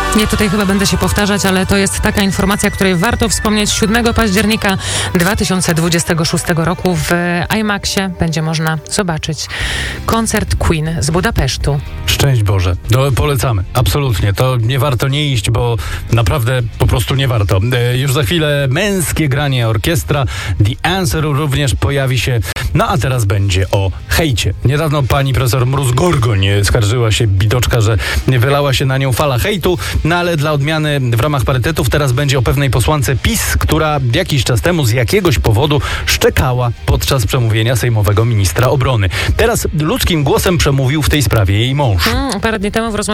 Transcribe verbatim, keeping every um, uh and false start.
Nie, tutaj chyba będę się powtarzać, ale to jest taka informacja, której warto wspomnieć. siódmego października dwa tysiące dwudziestego szóstego roku w IMAXie będzie można zobaczyć koncert Queen z Budapesztu. Szczęść Boże. No, polecamy. Absolutnie. To nie warto nie iść, bo naprawdę po prostu nie warto. E, już za chwilę męskie granie orkiestra. The Answer również pojawi się. No a teraz będzie o hejcie. Niedawno pani profesor Mróz-Gorgoń skarżyła się bidoczka, że wylała się na nią fala hejtu, no ale dla odmiany w ramach parytetów teraz będzie o pewnej posłance PiS, która jakiś czas temu z jakiegoś powodu szczekała podczas przemówienia sejmowego ministra obrony. Teraz ludzkim głosem przemówił w tej sprawie jej mąż. Hmm, parę dni temu w rozmowie